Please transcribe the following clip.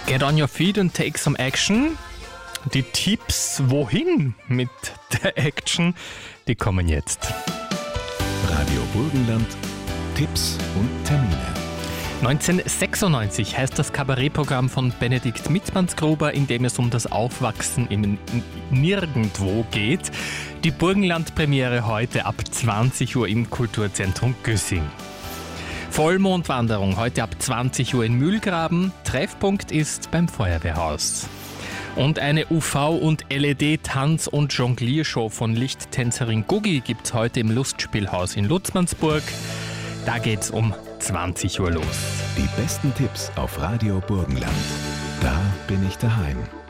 Get on your feet and take some action. Die Tipps, wohin mit der Action, die kommen jetzt. Radio Burgenland, Tipps und Termine. 1996 heißt das Kabarettprogramm von Benedikt Mittmannsgruber, in dem es um das Aufwachsen im Nirgendwo geht. Die Burgenland-Premiere heute ab 20 Uhr im Kulturzentrum Güssing. Vollmondwanderung heute ab 20 Uhr in Mühlgraben. Treffpunkt ist beim Feuerwehrhaus. Und eine UV- und LED-Tanz- und Jongliershow von Lichttänzerin Guggi gibt's heute im Lustspielhaus in Lutzmannsburg. Da geht's um 20 Uhr los. Die besten Tipps auf Radio Burgenland. Da bin ich daheim.